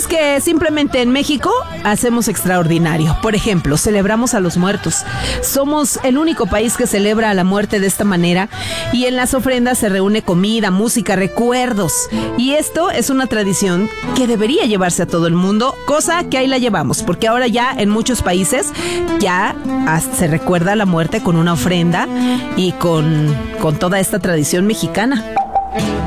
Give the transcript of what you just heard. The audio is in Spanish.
que simplemente en México hacemos extraordinario. Por ejemplo, celebramos a los muertos. Somos el único país que celebra a la muerte de esta manera y en las ofrendas se reúne comida, música, recuerdos. Y esto es una tradición que debería llevarse a todo el mundo, cosa que ahí la llevamos, porque ahora ya en muchos países ya se recuerda la muerte con una ofrenda y con toda esta tradición mexicana.